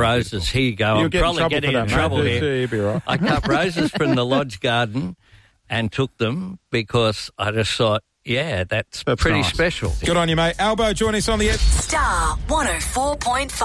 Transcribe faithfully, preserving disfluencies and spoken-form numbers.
roses. Here you go. You'll I'm get in probably trouble getting for that, in mate. trouble Yeah, here. you'll be right. I cut roses from the lodge garden and took them because I just thought, yeah, that's, That's pretty nice. special. Good on you, mate. Albo, join us on the... Star one oh four point five.